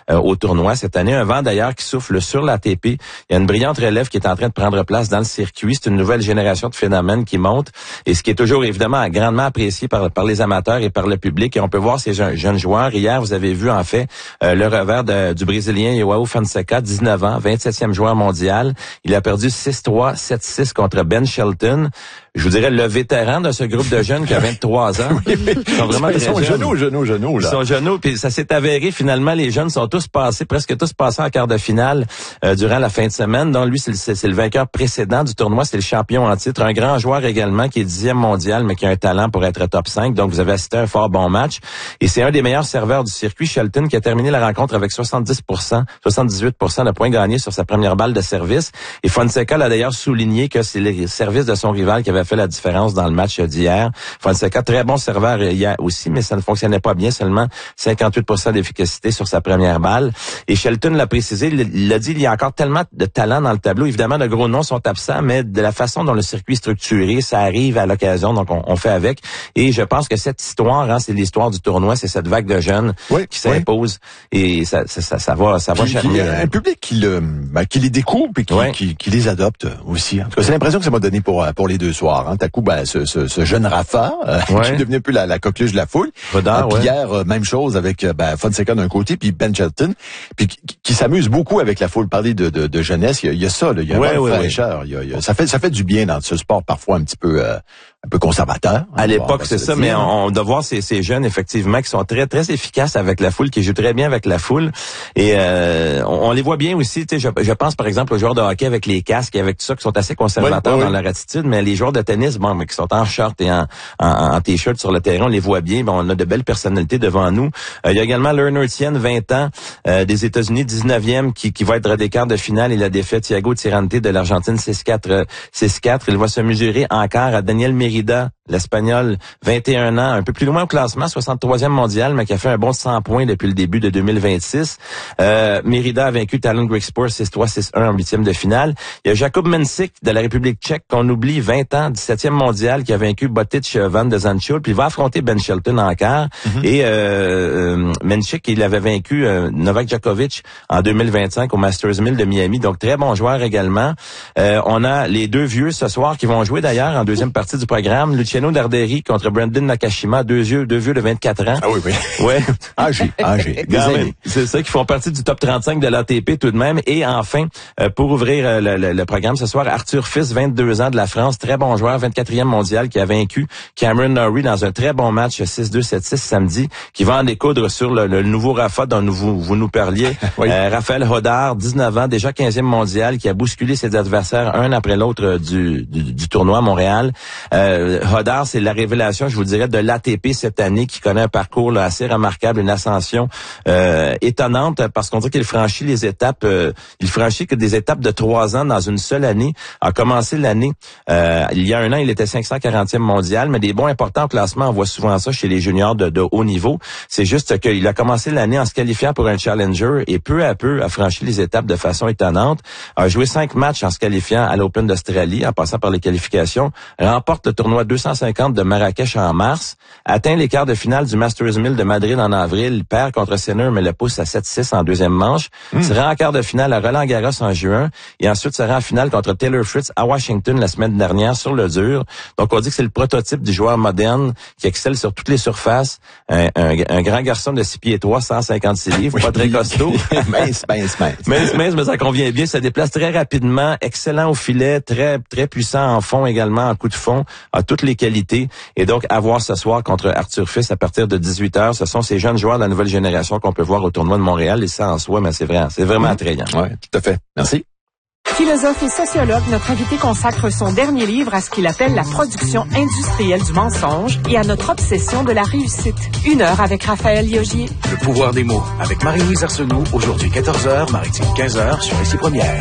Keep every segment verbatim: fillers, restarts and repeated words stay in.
euh, au tournoi cette année. Un vent d'ailleurs qui souffle sur l'A T P. Il y a une brillante relève qui est en train de prendre place dans le circuit. C'est une nouvelle génération de phénomènes qui monte et ce qui est toujours évidemment grandement apprécié par, par les amateurs et par le public. Et on peut voir ces jeunes, jeunes joueurs. Hier, vous avez vu en fait euh, le revers de, du Brésilien João Fonseca, dix-neuf ans, vingt-septième joueur mondial. Il a perdu six trois, sept six contre Ben Shelton. Je vous dirais le vétéran de ce groupe de jeunes qui a vingt-trois ans. Oui, oui. Ils sont vraiment Ils très sont jeunes. genoux, genoux, genoux, là. Ils sont genoux, puis ça s'est avéré finalement, les jeunes sont tous passés, presque tous passés en quart de finale euh, durant la fin de semaine. Donc lui, c'est le, c'est le vainqueur précédent du tournoi, c'est le champion en titre. Un grand joueur également qui est dixième mondial, mais qui a un talent pour être top cinq. Donc vous avez assisté à un fort bon match. Et c'est un des meilleurs serveurs du circuit, Shelton, qui a terminé la rencontre avec soixante-dix pour cent, soixante-dix-huit pour cent de points gagnés sur sa première balle de service. Et Fonseca l'a d'ailleurs souligné que c'est les services de son rival qui avait fait la différence dans le match d'hier. Fonseca, très bon serveur hier aussi, mais ça ne fonctionnait pas bien, seulement cinquante-huit pour cent d'efficacité sur sa première balle. Et Shelton l'a précisé, il l'a dit, il y a encore tellement de talent dans le tableau. Évidemment, de gros noms sont absents, mais de la façon dont le circuit est structuré, ça arrive à l'occasion, donc on, on fait avec. Et je pense que cette histoire, hein, c'est l'histoire du tournoi, c'est cette vague de jeunes oui, qui s'impose oui. et ça, ça, ça, ça va, ça va qui, charmer. Il y a un public qui, le, ben, qui les découvre et qui, oui. qui, qui les adopte aussi. En tout cas, c'est l'impression que ça m'a donné pour, pour les deux soirs. Hein. T'as coup, ben, ce, ce, ce jeune Rafa, euh, ouais. qui est devenu un peu la, la coqueluche de la foule. Rodard, euh, puis ouais. hier, euh, même chose avec ben, Fonseca d'un côté, puis Ben Shelton, puis qui, qui s'amuse beaucoup avec la foule. Parler de, de, de jeunesse, il y a, il y a ça, là, il y a ouais, une ouais, fraîcheur. Il y a, il y a, ça fait, ça fait du bien dans ce sport parfois un petit peu, euh, un peu conservateur. À l'époque, c'est ça, mais on, on doit voir ces, ces jeunes effectivement qui sont très, très efficaces avec la foule, qui jouent très bien avec la foule, et euh, on, on les voit bien aussi. Tu sais, je, je pense par exemple aux joueurs de hockey avec les casques et avec tout ça qui sont assez conservateurs oui, oui, dans oui. leur attitude, mais les joueurs de tennis, bon, mais qui sont en short et en, en, en t-shirt sur le terrain, on les voit bien. Bon, on a de belles personnalités devant nous. Euh, il y a également Lerner Tien, vingt ans, euh, des États-Unis, dix-neuvième, qui, qui va être des quarts de finale. Il a défait Thiago Tirante de l'Argentine six quatre, six quatre. Il va se mesurer encore à Daniel Mérida, l'Espagnol, vingt et un ans, un peu plus loin au classement, soixante-troisième mondial, mais qui a fait un bon cent points depuis le début de deux mille vingt-six. Euh, Mérida a vaincu Talon Grigspor six trois, six un en huitième de finale. Il y a Jakub Mensik de la République tchèque, qu'on oublie, vingt ans, dix-septième mondial, qui a vaincu Botic Van de Zandschulp, puis il va affronter Ben Shelton en quart. Mm-hmm. Et euh, euh, Mensik, il avait vaincu euh, Novak Djokovic en deux mille vingt-cinq au Masters mille de Miami, donc très bon joueur également. Euh, on a les deux vieux ce soir qui vont jouer d'ailleurs en deuxième partie du programme. Luciano Darderi contre Brandon Nakashima, deux vieux, deux vieux de vingt-quatre ans. Ah oui, oui. Ouais. Âgé, âgé. C'est ça qui font partie du top trente-cinq de l'A T P tout de même. Et enfin, euh, pour ouvrir euh, le, le, le programme ce soir, Arthur Fils, vingt-deux ans de la France, très bon joueur, vingt-quatrième mondial, qui a vaincu Cameron Norrie dans un très bon match six deux, sept six samedi, qui va en découdre sur le, le nouveau Rafa dont nous, vous, vous nous parliez. Oui. Euh, Raphaël Hodard, dix-neuf ans, déjà quinzième mondial, qui a bousculé ses adversaires un après l'autre du, du, du tournoi à Montréal. Euh, Hodard, c'est la révélation, je vous dirais, de l'A T P cette année, qui connaît un parcours là, assez remarquable, une ascension euh, étonnante, parce qu'on dit qu'il franchit les étapes, euh, il franchit que des étapes de trois ans dans une seule année. A commencé l'année, euh, il y a un an, il était cinq cent quarantième mondial, mais des bons importants au classement, on voit souvent ça chez les juniors de, de haut niveau. C'est juste qu'il a commencé l'année en se qualifiant pour un challenger et peu à peu a franchi les étapes de façon étonnante. A joué cinq matchs en se qualifiant à l'Open d'Australie, en passant par les qualifications, remporte le tournoi deux cent cinquante de Marrakech en mars, atteint les quarts de finale du Masters mille de Madrid en avril, perd contre Sinner, mais le pousse à sept six en deuxième manche, mmh. se rend en quart de finale à Roland Garros en juin, et ensuite se rend en finale contre Taylor Fritz à Washington la semaine dernière sur le dur. Donc on dit que c'est le prototype du joueur moderne qui excelle sur toutes les surfaces, un, un, un grand garçon de six pieds trois, cent cinquante-six livres, oui. pas très costaud. mince, mince, mince. mince, mince, mais ça convient bien, ça déplace très rapidement, excellent au filet, très très puissant en fond également, en coup de fond, a toutes les qualités. Et donc, à voir ce soir contre Arthur Fils à partir de dix-huit heures. Ce sont ces jeunes joueurs de la nouvelle génération qu'on peut voir au tournoi de Montréal. Et ça en soi, mais c'est vrai, c'est vraiment mmh. attrayant. Oui, tout à fait. Merci. Philosophe et sociologue, notre invité consacre son dernier livre à ce qu'il appelle la production industrielle du mensonge et à notre obsession de la réussite. Une heure avec Raphaël Liogier. Le pouvoir des mots avec Marie-Louise Arsenault, aujourd'hui quatorze heures, Maritime quinze heures sur Ici Première.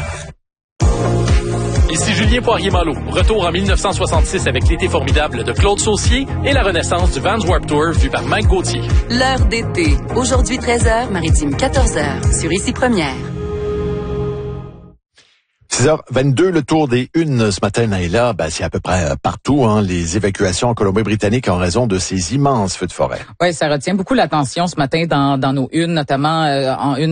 Ici Julien Poirier-Malo. Retour en mille neuf cent soixante-six avec l'été formidable de Claude Saucier et la renaissance du Vans Warped Tour vu par Mike Gauthier. L'heure d'été. Aujourd'hui treize heures, Maritime quatorze heures sur Ici Première. six heures vingt-deux, le tour des unes ce matin, Naïla, ben, c'est à peu près partout, hein, les évacuations en Colombie-Britannique en raison de ces immenses feux de forêt. Oui, ça retient beaucoup l'attention ce matin dans, dans nos unes, notamment euh, en une